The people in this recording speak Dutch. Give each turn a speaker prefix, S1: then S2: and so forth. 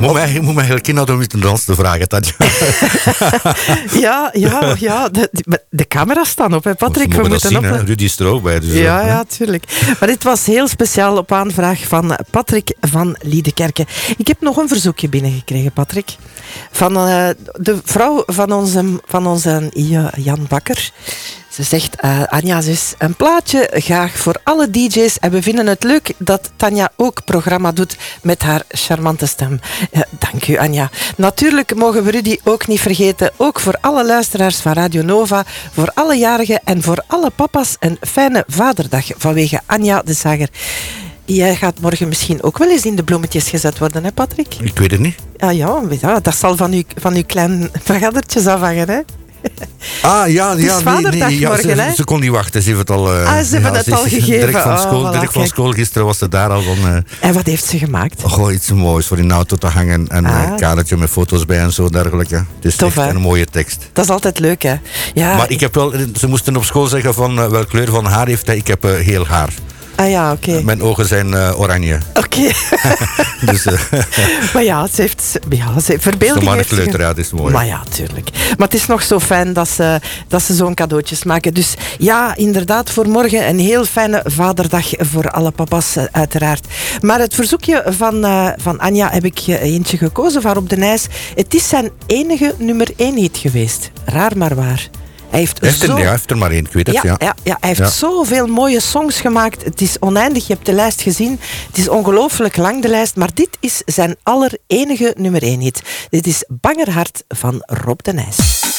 S1: Moet mij eigenlijk inhouden om je ten dans te vragen, Tanja.
S2: ja. De camera's staan op, hè, Patrick.
S1: We moeten zien, hè. Rudy is er ook bij. Dus
S2: ja, tuurlijk. Maar dit was heel speciaal op aanvraag van Patrick van Liedekerke. Ik heb nog een verzoekje binnengekregen, Patrick. Van de vrouw van onze Jan Bakker. Ze zegt, Anja, ze is een plaatje graag voor alle DJ's. En we vinden het leuk dat Tanja ook programma doet met haar charmante stem. Dank u, Anja. Natuurlijk mogen we Rudy ook niet vergeten. Ook voor alle luisteraars van Radio Nova, voor alle jarigen en voor alle papa's een fijne vaderdag vanwege Anja de Zager. Jij gaat morgen misschien ook wel eens in de bloemetjes gezet worden, hè, Patrick?
S1: Ik weet het niet.
S2: Ja, dat zal van uw klein vadertjes afhangen, hè?
S1: Ja,
S2: morgen, hè?
S1: Ze kon niet wachten. Ze heeft het al,
S2: ze hebben het al gegeven.
S1: Direct van school. Gisteren was ze daar al van...
S2: En wat heeft ze gemaakt?
S1: Iets moois voor in de auto te hangen. En een kadertje met foto's bij en zo dergelijke. Het is
S2: tof,
S1: echt een mooie tekst.
S2: Dat is altijd leuk, hè? Ja.
S1: Maar ik heb wel... Ze moesten op school zeggen van welke kleur van haar heeft hij. Ik heb heel haar.
S2: Ah ja, oké.
S1: Mijn ogen zijn oranje.
S2: Oké.
S1: Dus,
S2: maar ja, ze verbeelding
S1: maar een
S2: heeft
S1: kleuter, ja, dat is mooi.
S2: Maar ja, tuurlijk. Maar het is nog zo fijn dat ze zo'n cadeautjes maken. Dus ja, inderdaad, voor morgen een heel fijne vaderdag voor alle papa's, uiteraard. Maar het verzoekje van Anja heb ik eentje gekozen van Rob de Nijs. Het is zijn enige nummer 1 hit geweest. Raar maar waar. Hij heeft
S1: er maar één, ik weet het.
S2: Hij heeft zoveel mooie songs gemaakt. Het is oneindig, je hebt de lijst gezien. Het is ongelooflijk lang, de lijst. Maar dit is zijn enige nummer 1 hit. Dit is Bangerhart van Rob de Nijs.